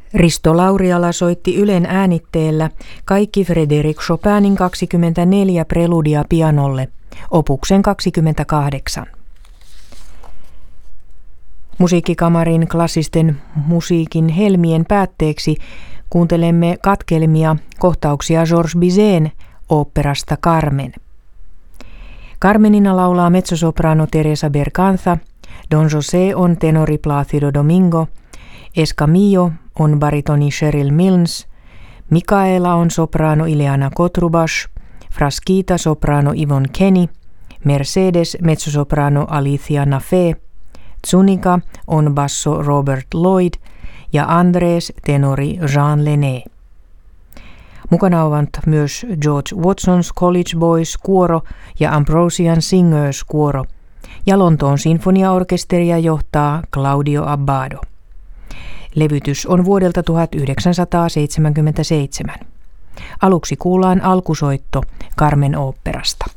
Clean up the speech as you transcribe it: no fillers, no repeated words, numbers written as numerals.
Risto Lauriala soitti Ylen äänitteellä kaikki Frédéric Chopinin 24 preludia pianolle, opuksen 28. Musiikkikamarin klassisten musiikin helmien päätteeksi kuuntelemme katkelmia kohtauksia Georges Bizet'n oopperasta Carmen. Carmenina laulaa mezzosoprano Teresa Berganza, Don José on tenori Plácido Domingo, Escamillo on baritoni Cheryl Milnes, Micaela on soprano Ileana Kotrubas, Frasquita soprano Yvonne Kenny, Mercedes mezzosoprano Alicia Nafé, Zuniga on basso Robert Lloyd ja Andrés tenori Jean Lenné. Mukana ovat myös George Watson's College Boys kuoro ja Ambrosian Singers kuoro, ja Lontoon sinfoniaorkesteria johtaa Claudio Abbado. Levytys on vuodelta 1977. Aluksi kuullaan alkusoitto Carmen oopperasta.